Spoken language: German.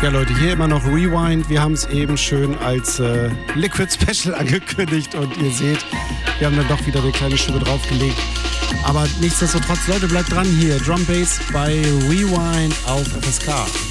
Ja Leute, hier immer noch Rewind. Wir haben es eben schön als Liquid Special angekündigt und ihr seht, wir haben dann doch wieder eine kleine Schippe draufgelegt. Aber nichtsdestotrotz, Leute, bleibt dran hier. Drum Bass bei Rewind auf FSK.